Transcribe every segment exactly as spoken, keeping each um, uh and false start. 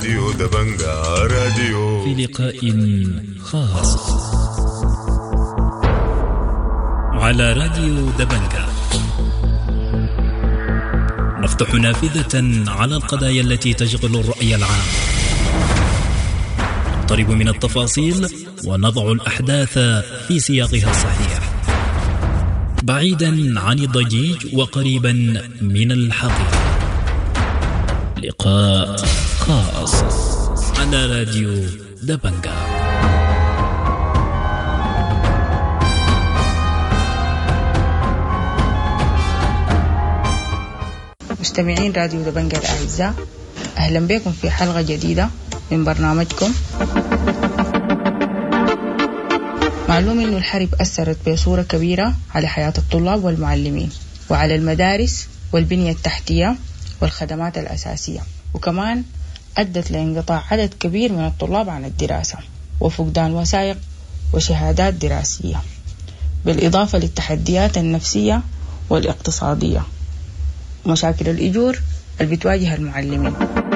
راديو دبنجا راديو. في لقاء خاص على راديو دبنجا نفتح نافذة على القضايا التي تشغل الرأي العام، نقترب من التفاصيل ونضع الأحداث في سياقها الصحيح، بعيدا عن الضجيج وقريبا من الحقيقة. لقاء خاص على راديو دبنجا. مستمعين راديو دبنجا الأعزاء، أهلا بكم في حلقة جديدة من برنامجكم. معلوم أن الحرب أثرت بصورة كبيرة على حياة الطلاب والمعلمين وعلى المدارس والبنية التحتية والخدمات الأساسية، وكمان أدت لانقطاع عدد كبير من الطلاب عن الدراسة وفقدان وثائق وشهادات دراسية، بالإضافة للتحديات النفسية والاقتصادية ومشاكل الإجور اللي بتواجه المعلمين.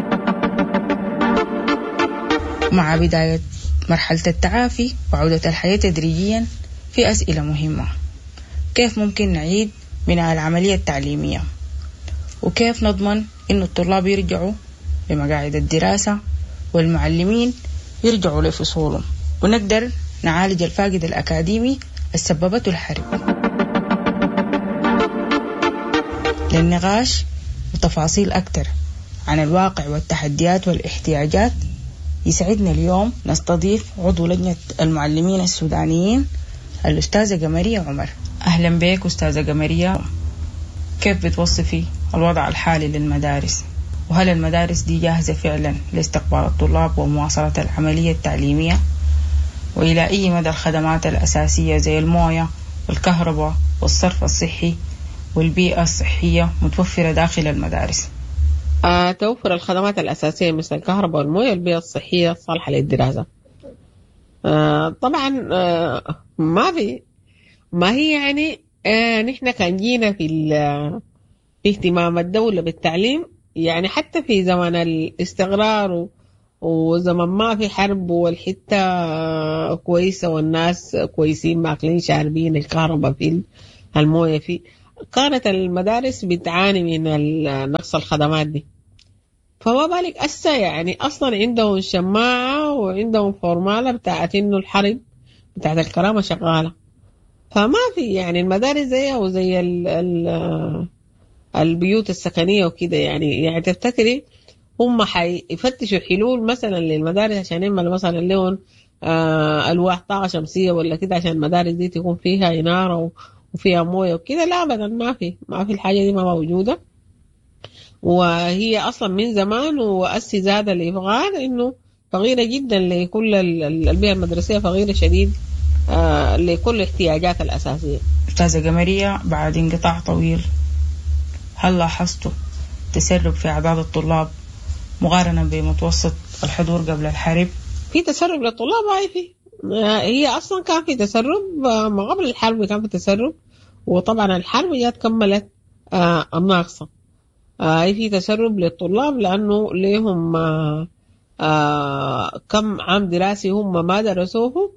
مع بداية مرحلة التعافي وعودة الحياة تدريجيا، في أسئلة مهمة: كيف ممكن نعيد بناء العملية التعليمية؟ وكيف نضمن إن الطلاب يرجعوا لمقاعد الدراسة والمعلمين يرجعوا لفصولهم، ونقدر نعالج الفاقد الأكاديمي السببته الحرب؟ للنقاش وتفاصيل أكثر عن الواقع والتحديات والاحتياجات، يسعدنا اليوم نستضيف عضو لجنة المعلمين السودانيين الأستاذة قمرية عمر. أهلا بك أستاذة قمرية. كيف بتوصفي الوضع الحالي للمدارس؟ وهل المدارس دي جاهزة فعلا لاستقبال الطلاب ومواصلة العملية التعليمية؟ وإلى أي مدى الخدمات الأساسية زي الموية والكهرباء والصرف الصحي والبيئة الصحية متوفرة داخل المدارس؟ آه، توفر الخدمات الأساسية مثل الكهرباء والموية والبيئة الصحية صالحة للدراسة. آه، طبعا آه، ما في ما هي يعني آه، نحن كان جينا في, في اهتمام الدولة بالتعليم، يعني حتى في زمن الاستقرار وزمن ما في حرب والحتة آه، كويسة والناس كويسين ماكلين شاربين الكهرباء في الموية في، كانت المدارس بتعاني من نقص الخدمات دي. فما بالك أسا يعني أصلا عندهم شماعة وعندهم فورمالة بتاعت إنه الحرب بتاعت الكرامة شغالة، فما في يعني المدارس زيها وزي ال ال البيوت السكنية وكده. يعني يعني تفتكري هم حيفتشوا حلول مثلا للمدارس عشان يعملوا مثلا لهم آه ألواح طاقة شمسية ولا كده عشان المدارس دي تكون فيها إنارة وفيها موية وكده؟ لا أبدا، ما في ما في الحاجة دي ما موجودة. وهي أصلا من زمان وأسس هذا الإفغان إنه فقيرة جدا لكل البيئة المدرسية، فقيرة شديد آه لكل الاحتياجات الأساسية. أستاذة قمرية، بعد انقطاع طويل هل لاحظتوا تسرب في أعداد الطلاب مقارنة بمتوسط الحضور قبل الحرب؟ في تسرب للطلاب، هاي في آه هي أصلا كان في تسرب آه ما قبل الحرب كان في تسرب، وطبعا الحرب جات كملت آه الناقصة. هاي آه في تسرب للطلاب لأنه لهم آه آه كم عام دراسي هم ما درسوه،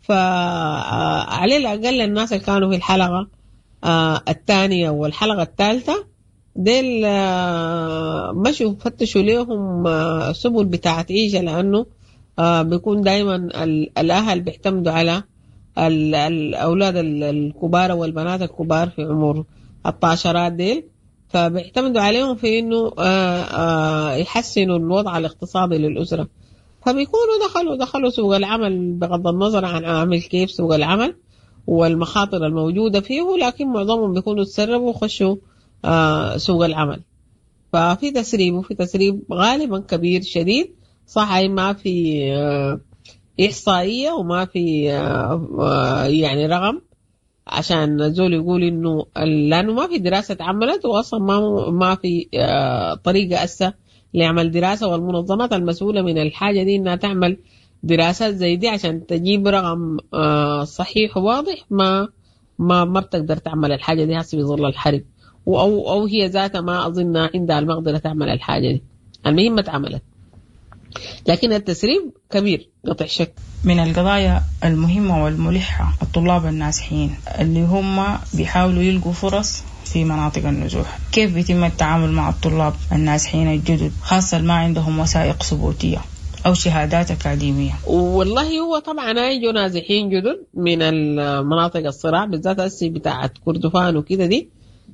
فعلى الأقل الناس اللي كانوا في الحلقة آه الثانية والحلقة الثالثة ديل آه مشوا فتشوا لهم آه سبل بتاعت عيشة، لأنه آه بيكون دايما الأهل بيعتمدوا على الأولاد الكبار والبنات الكبار في عمر الطاشرات ديل، فبيعتمدوا عليهم في إنه آه آه يحسنوا الوضع الاقتصادي للأسرة، فبيكونوا دخلوا دخلوا سوق العمل بغض النظر عن عامل كيف سوق العمل والمخاطر الموجودة فيه، لكن معظمهم بيكونوا تسربوا وخشوا آه سوق العمل. ففي تسريب وفي تسريب غالبا كبير شديد، صح؟ ما في آه إحصائية وما في آه آه يعني رقم عشان زول يقول إنه لأنه ما في دراسة عملت، وأصلا ما ما في آه طريقة أسا لعمل دراسة، والمنظمات المسؤولة من الحاجة دي إنها تعمل دراسات زي دي عشان تجيب رقم آه صحيح وواضح، ما ما ما بتقدر تعمل الحاجة دي هسه بظل الحرب، أو أو هي ذاتها ما أظن عندها المقدرة تعمل الحاجة دي. المهم اتعملت. لكن التسريب كبير قطع شك. من القضايا المهمة والملحة الطلاب النازحين اللي هم بيحاولوا يلقوا فرص في مناطق النزوح، كيف بيتم التعامل مع الطلاب النازحين الجدد خاصة ما عندهم وثائق ثبوتية أو شهادات أكاديمية؟ والله هو طبعا هيجوا نازحين جدد من المناطق الصراع بالذات السي بتاعت كردفان وكده دي،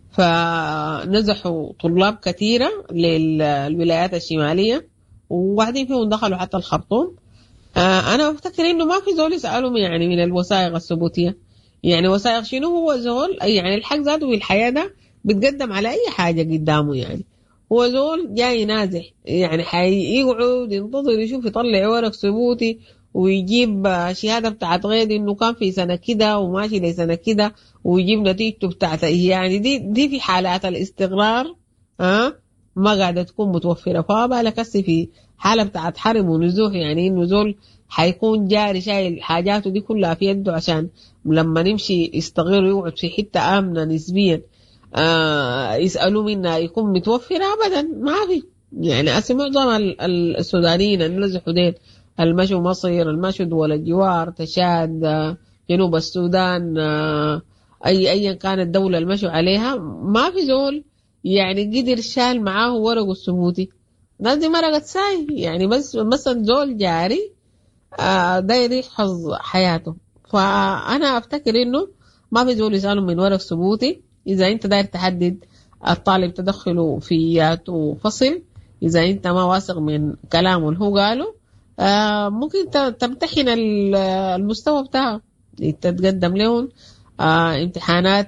فنزحوا طلاب كثيرة للولايات الشمالية وبعدين فيهم دخلوا حتى الخرطوم. آه أنا بفتكر إنه ما في زول يسألهم يعني من الوثائق الثبوتية، يعني وثائق شنو؟ هو زول يعني الحق ذاته بالحياة ده بتقدم على أي حاجة قدامه، يعني هو زول جاي نازح يعني حيقعد ينتظر يشوف يطلع ورق ثبوتي ويجيب شهادة بتاعت غير إنه كان في سنة كده وماشي لسنة كده ويجيب نتيجته بتاعت يعني دي دي في حالات الاستقرار ها أه؟ ما قاعدة تكون متوفرة. فبالك هسه في حالة بتاعت حرب ونزوح، يعني إنه زول حيكون جاري شايل حاجاته دي كلها في يده عشان لما نمشي يستقر ويقعد في حتة آمنة نسبيا آه يسألوا منا يكون متوفرة أبدا ما في. يعني أسي معظم السودانيين النزحوا دين المشوا مصر، المشوا دول الجوار، تشاد، جنوب السودان، آه أي أيا كانت الدولة المشوا عليها، ما في زول يعني قدر شال معاه ورقه الثبوتي. الناس دي مرقت ساي يعني بس مثلا زول جاري آه داير يحفظ حياته. فأنا أفتكر إنه ما في زول يسألهم من ورق ثبوتي. إذا أنت داير تحدد الطالب تدخله فياته فصل، إذا أنت ما واثق من كلامه اللي هو قاله آه ممكن تمتحن المستوى بتاعه، تتقدم لهم آه امتحانات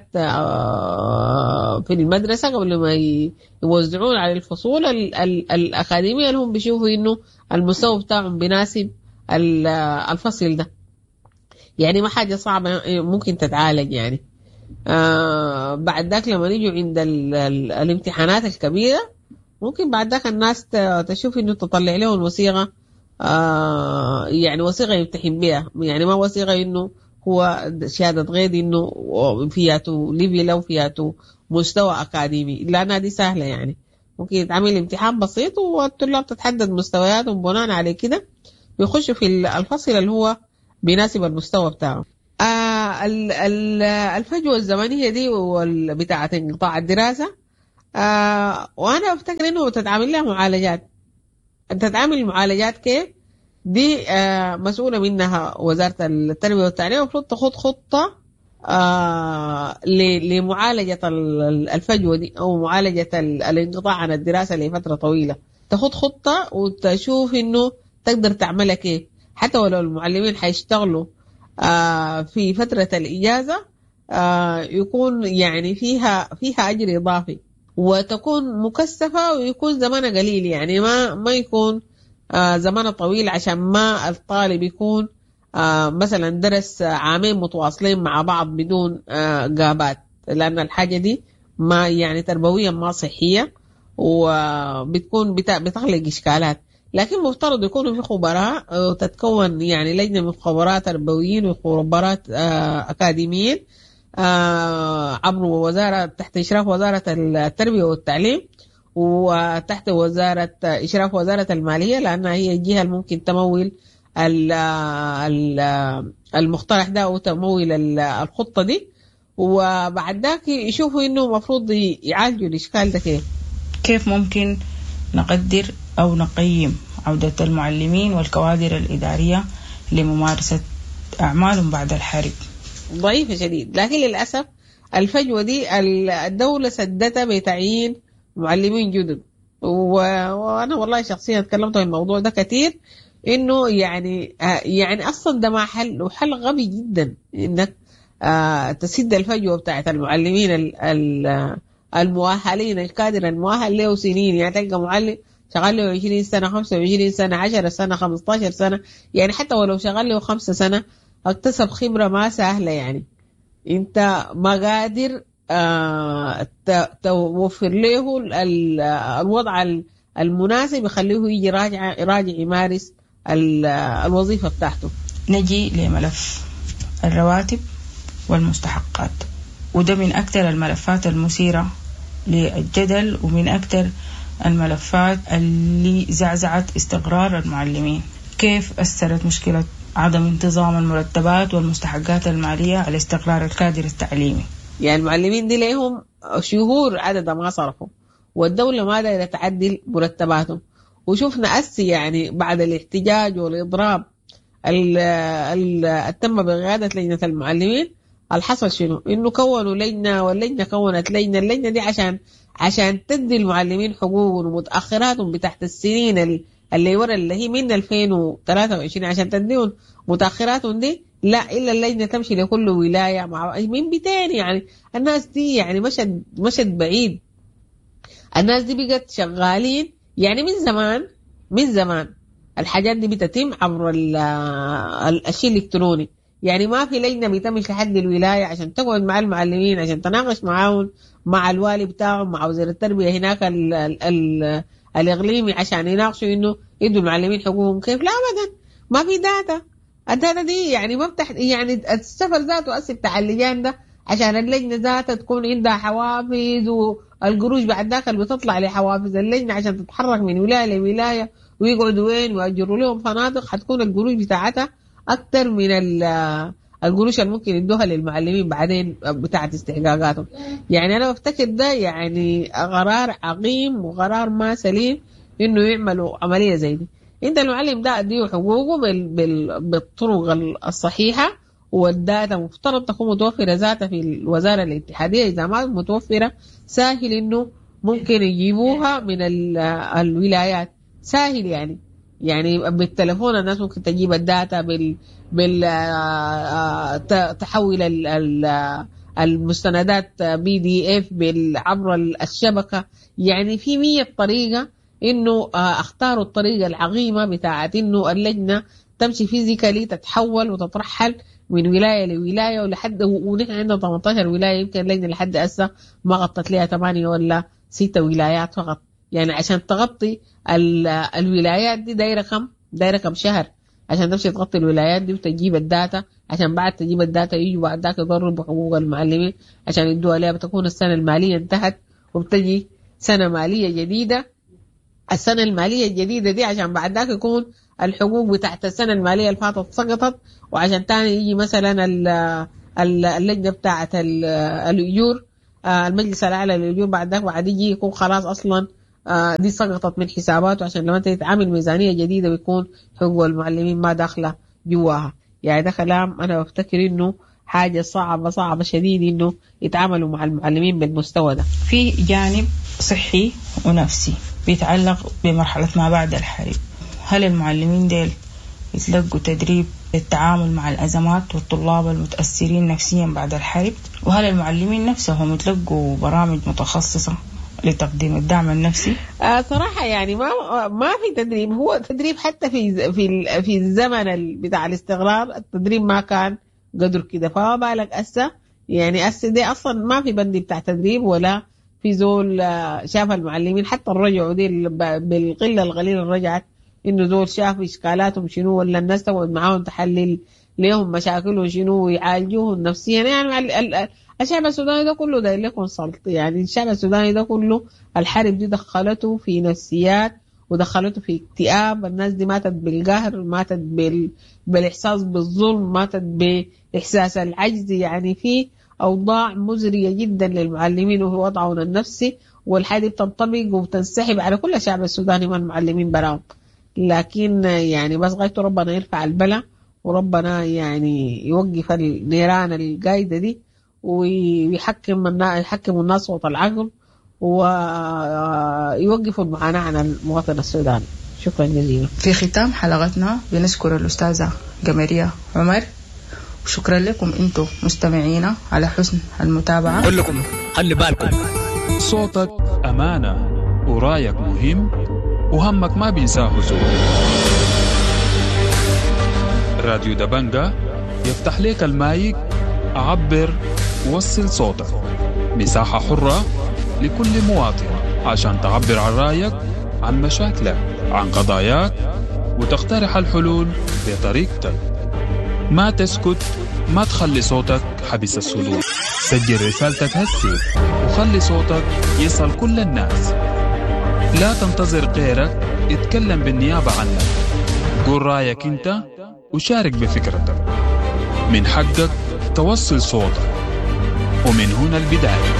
آه في المدرسة قبل ما يوزعون على الفصول ال ال الأكاديمية اللي هم بيشوفوا إنه المستوى بتاعهم بيناسب الفصل ده. يعني ما حاجة صعبة ممكن تتعالج يعني. آه بعد ذاك لما نيجوا عند ال ال الامتحانات الكبيرة ممكن بعد ذاك الناس تشوف إنه تطلع لهم وثيقة آه يعني وثيقة يمتحن بها، يعني ما وثيقة إنه هو شهادة غير إنه فياته ليفل أو فياته مستوى أكاديمي، لأنها دي سهلة. يعني ممكن يتعمل امتحان بسيط والطلاب تتحدد مستوياتهم بناء على كده بيخشوا في الفصل اللي هو بيناسب المستوى بتاعه. آه الفجوة الزمنية دي بتاعة انقطاع الدراسة آه وأنا أفتكر إنه تتعامل لها معالجات. تتعامل معالجات كيف؟ دي آه مسؤولة منها وزارة التربية والتعليم، المفروض تاخد خطة آه لمعالجة الفجوة دي أو معالجة الانقطاع عن الدراسة لفترة طويلة. تاخد خطة وتشوف إنه تقدر تعملها كيف، حتى ولو المعلمين حيشتغلوا آه في فترة الإجازة آه يكون يعني فيها فيها أجر إضافي وتكون مكثفة ويكون زمانها قليل، يعني ما ما يكون آه زمانها طويل عشان ما الطالب يكون آه مثلا درس عامين متواصلين مع بعض بدون آه قابات، لأن الحاجة دي ما يعني تربويا ما صحية وبتكون بتخلق إشكالات. لكن مفترض يكونوا في خبراء وتتكون يعني لجنة من خبراء تربويين وخبراء آه أكاديميين آه عبر وزارة تحت إشراف وزارة التربية والتعليم وتحت وزارة إشراف وزارة المالية، لأنها هي الجهة اللي ممكن تمول المقترح ده وتمول الخطة دي، وبعد ذاك يشوفوا إنه مفروض يعالجوا الإشكال ده كيف. كيف ممكن نقدر أو نقيم عودة المعلمين والكوادر الإدارية لممارسة أعمالهم بعد الحرب؟ ضعيفة شديد، لكن للأسف الفجوة دي الدولة سدتها بتعيين معلمين جدد، وأنا والله شخصيا تكلمت عن الموضوع ده كتير، إنه يعني يعني أصلا ده ما حل وحل غبي جدا إنك تسد الفجوة بتاعت المعلمين المؤهلين الكادر المؤهل له سنين. يعني تلقى معلم شغال له عشرين سنة خمسة وعشرين سنة عشرة سنة خمستاشر سنة، يعني حتى ولو شغال له خمسة سنة اكتسب خبرة ما سهلة. يعني انت ما قادر آه توفر له الوضع المناسب يخليه يجي راجع راجع يمارس الوظيفة بتاعته. نجي لملف الرواتب والمستحقات، وده من أكثر الملفات المثيرة للجدل ومن أكثر الملفات اللي زعزعت استقرار المعلمين. كيف أثرت مشكلة عدم انتظام المرتبات والمستحقات المالية على استقرار الكادر التعليمي؟ يعني المعلمين دي لهم شهور عدد ما صرفوا، والدولة ما دايرة تعدل مرتباتهم. وشوفنا أسي يعني بعد الاحتجاج والإضراب اللي تم بقيادة لجنة المعلمين، الحصل شنو؟ إنه كونوا لجنة، واللجنة كونت لجنة. اللجنة دي عشان عشان تدي المعلمين حقوقهم ومتأخراتهم بتحت السنين اللي ورا اللي هي من ألفين وثلاثة وعشرين، عشان تديهم متأخراتهم دي لا إلا اللجنة تمشي لكل ولاية مع من بتاني. يعني الناس دي يعني مشت مشت بعيد. الناس دي بقت شغالين يعني من زمان من زمان الحاجات دي بتتم عبر الشيء الإلكتروني. يعني ما في لجنة بتمشي لحد الولاية عشان تقعد مع المعلمين عشان تناقش معاهم مع الوالي بتاعهم مع وزير التربية هناك ال ال ال الإقليمي عشان يناقشوا إنه يدوا المعلمين حقوقهم كيف. لا أبدا، ما في داتا. الداتا دي يعني ما بتحت يعني السفر ذاته أسف بتاع اللجان ده عشان اللجنة ذاتها تكون عندها حوافز، والقروش بعد ذاك اللي بتطلع لحوافز اللجنة عشان تتحرك من ولاية لولاية ويقعدوا وين ويأجروا لهم فنادق، حتكون القروش بتاعتها أكتر من القروش اللي ممكن يدوها للمعلمين بعدين بتاعت استحقاقاتهم. يعني أنا بفتكر ده يعني قرار عقيم وقرار ما سليم إنه يعملوا عملية زي دي. انت المعلم ده اديه حقوقه بال... بال... بالطرق الصحيحة، والداتا مفترض تكون متوفرة ذاتها في الوزارة الاتحادية. إذا ما متوفرة سهل إنه ممكن يجيبوها من ال... الولايات سهل. يعني يعني بالتلفون الناس ممكن تجيب الداتا بال بال تحول ال... ال... المستندات بي دي اف عبر الشبكة. يعني في مية طريقة إنه اختاروا الطريقة العقيمة بتاعت إنه اللجنة تمشي فيزيكالي تتحول وتترحل من ولاية لولاية ولحد، ونحن عندنا ثمانية عشر ولاية يمكن اللجنة لحد هسه ما غطت لها ثمانية ولا ستة ولايات فقط. يعني عشان تغطي الولايات دي دايرة كم دايرة كم شهر عشان تمشي تغطي الولايات دي وتجيب الداتا، عشان بعد تجيب الداتا يجوا بعد ذاك يضربوا حقوق المعلمين عشان يدوها لها. بتكون السنة المالية انتهت وبتجي سنة مالية جديدة. السنة المالية الجديدة دي عشان بعد ذاك يكون الحقوق بتاعت السنة المالية اللي فاتت سقطت، وعشان تاني يجي مثلا اللجنة بتاعت الأجور المجلس الأعلى للأجور بعد ذاك بعد يجي يكون خلاص أصلا دي سقطت من حساباته، عشان لما تتعامل ميزانية جديدة بيكون حقوق المعلمين ما داخلة جواها. يعني ده كلام أنا بفتكر إنه حاجة صعبة صعبة شديد إنه يتعاملوا مع المعلمين بالمستوى ده. في جانب صحي ونفسي بيتعلق بمرحلة ما بعد الحرب. هل المعلمين ديل يتلقوا تدريب للتعامل مع الأزمات والطلاب المتأثرين نفسيا بعد الحرب؟ وهل المعلمين نفسهم يتلقوا برامج متخصصة لتقديم الدعم النفسي؟ آه صراحة يعني ما ما في تدريب. هو تدريب حتى في في في الزمن بتاع الاستقرار التدريب ما كان قدر كده، فما بالك أسا. يعني أسا دي أصلا ما في بند بتاع تدريب ولا في زول شاف المعلمين. حتى الرجعوا دي بالقلة القليلة رجعت إنه زول شاف إشكالاتهم شنو، ولا الناس تقعد معاهم تحلل ليهم مشاكلهم شنو ويعالجوهم نفسيا. يعني الشعب السوداني ده كله ده اللي كونسلت. يعني الشعب السوداني ده كله الحرب دي دخلته في نفسيات ودخلته في اكتئاب. الناس دي ماتت بالقهر، ماتت بال... بالإحساس بالظلم، ماتت بإحساس العجز. يعني في أوضاع مزرية جدا للمعلمين وهو وضعهم النفسي، والحاجة دي بتنطبق وبتنسحب على كل الشعب السوداني من المعلمين براهم. لكن يعني بس غايته ربنا يرفع البلاء، وربنا يعني يوقف النيران القايدة دي ويحكم الناس يحكم الناس صوت العقل ويوقفوا المعاناة عن المواطن السوداني. شكرا جزيلا. في ختام حلقتنا بنشكر الأستاذة قمرية عمر، وشكرا لكم انتم مستمعينا على حسن المتابعة. أقول لكم خلي بالكم، صوتك أمانة ورايك مهم وهمك ما بينساه زول. راديو دبنجة يفتح لك المايك، عبر وصل صوتك. مساحة حرة لكل مواطن عشان تعبر عن رايك، عن مشاكلك، عن قضاياك، وتقترح الحلول بطريقتك. ما تسكت، ما تخلي صوتك حبس الصدور. سجل رسالتك هسي وخلي صوتك يصل كل الناس. لا تنتظر غيرك اتكلم بالنيابة عنك. قول رأيك انت وشارك بفكرتك. من حقك توصل صوتك، ومن هنا البداية.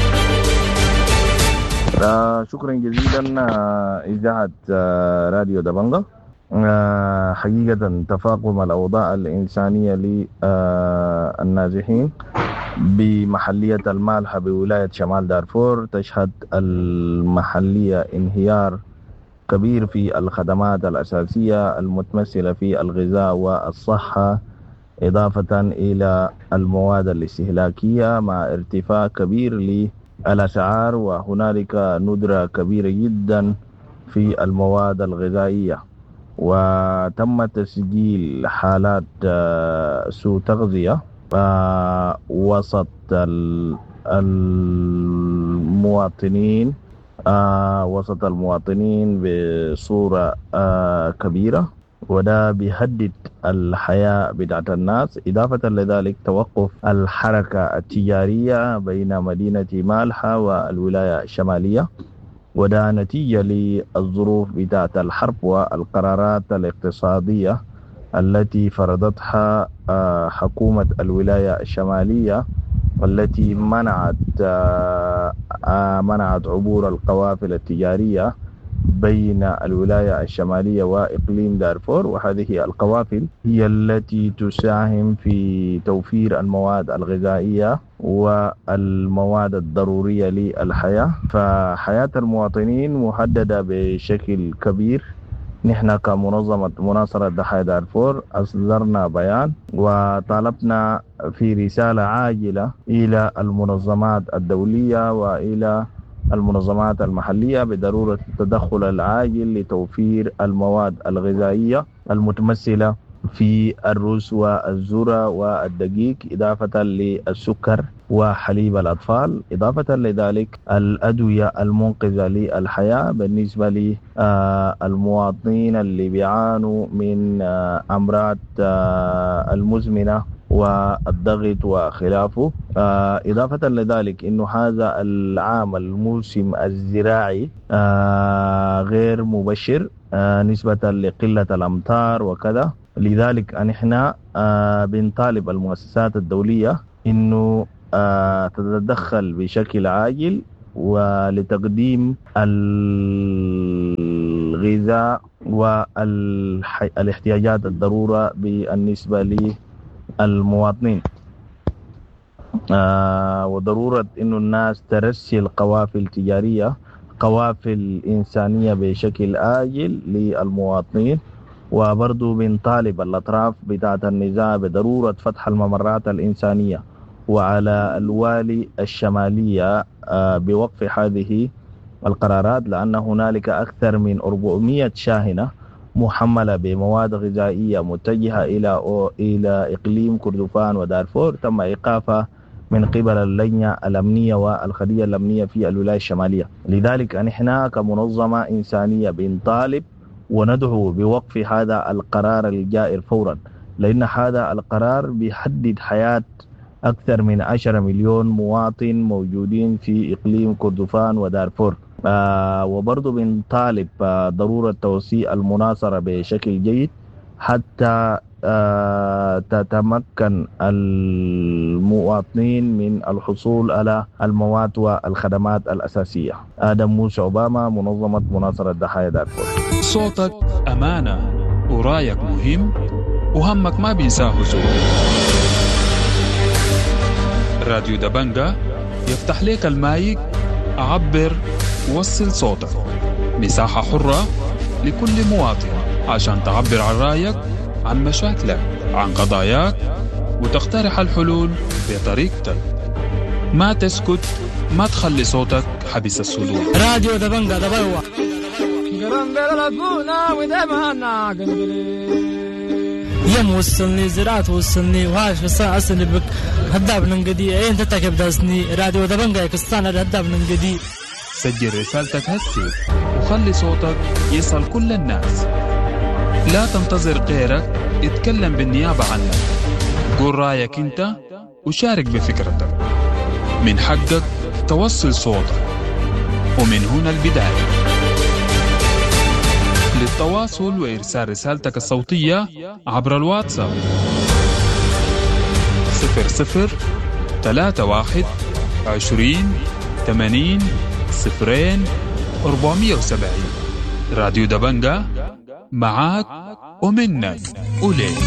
آه شكرا جزيلا آه إذاعة آه راديو دبنجة. آه حقيقة تفاقم الأوضاع الإنسانية للنازحين بمحلية المالحة بولاية شمال دارفور تشهد المحلية انهيار كبير في الخدمات الأساسية المتمثلة في الغذاء والصحة، إضافة إلى المواد الاستهلاكية مع ارتفاع كبير للأسعار، وهنالك ندرة كبيرة جدا في المواد الغذائية، وتم تسجيل حالات سوء تغذية وسط المواطنين وسط المواطنين بصورة كبيرة، وده بيهدد الحياة بتاعت الناس. إضافة لذلك توقف الحركة التجارية بين مدينة مالحة والولاية الشمالية، وده نتيجة للظروف بتاعت الحرب والقرارات الاقتصادية التي فرضتها حكومة الولاية الشمالية، والتي منعت منعت عبور القوافل التجارية بين الولاية الشمالية وإقليم دارفور. وهذه القوافل هي التي تساهم في توفير المواد الغذائية والمواد الضرورية للحياة، فحياة المواطنين مهددة بشكل كبير. نحن كمنظمة مناصرة ضحايا دارفور أصدرنا بيان وطالبنا في رسالة عاجلة إلى المنظمات الدولية وإلى المنظمات المحلية بضرورة التدخل العاجل لتوفير المواد الغذائية المتمثلة في الرز والذرة والدقيق، إضافة للسكر وحليب الأطفال، إضافة لذلك الأدوية المنقذة للحياة بالنسبة للمواطنين اللي بيعانوا من أمراض المزمنة والضغط وخلافه. إضافة لذلك إنه هذا العام الموسم الزراعي غير مبشر نسبة لقلة الأمطار وكذا، لذلك نحن بنطالب المؤسسات الدولية إنه تتدخل بشكل عاجل ولتقديم الغذاء والاحتياجات الضرورة بالنسبة للمواطنين، وضرورة إنه الناس ترسل قوافل تجارية، قوافل إنسانية بشكل آجل للمواطنين. وبرضو بنطالب الأطراف بتاعة النزاع بضرورة فتح الممرات الإنسانية، وعلى الوالي الشمالية بوقف هذه القرارات، لأن هنالك أكثر من أربعمائة شاحنة محملة بمواد غذائية متجهة إلى إلى إقليم كردفان ودارفور تم إيقافها من قبل اللجنة الأمنية والخدية الأمنية في الولاية الشمالية. لذلك نحن كمنظمة إنسانية بنطالب وندعو بوقف هذا القرار الجائر فورا، لأن هذا القرار بيحدد حياة أكثر من عشرة مليون مواطن موجودين في إقليم كردفان ودارفور. آه وبرضو بنطالب آه ضرورة توسيع المناصرة بشكل جيد حتى آه تتمكن المواطنين من الحصول على المواد والخدمات الأساسية. آدم موسى أوباما، منظمة مناصرة ضحايا دارفور. صوتك أمانة ورايك مهم وهمك ما بينساه زول. راديو دبنجة يفتح لك المايك، عبر وصل صوتك. مساحة حرة لكل مواطن عشان تعبر عن رأيك، عن مشاكلك، عن قضاياك، وتقترح الحلول بطريقتك. ما تسكت، ما تخلي صوتك حبس الصدور. راديو دبنجة دبوا يم وصلني زراعة وصلني وهاش بصان أصلي بك هداب ننقدي أين تتكب داسني. راديو دبنجة يكستان هداب ننقدي. سجل رسالتك هسي وخلي صوتك يصل كل الناس. لا تنتظر غيرك اتكلم بالنيابة عنك. قول رأيك انت وشارك بفكرتك. من حقك توصل صوتك، ومن هنا البداية. للتواصل وإرسال رسالتك الصوتية عبر الواتساب صفر صفر ثلاثة واحد عشرين ثمانين صفرين أربعمية وسبعين. راديو دبنجة معاك ومنك وليك.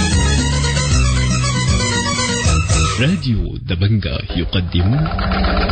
راديو دبنجة يقدم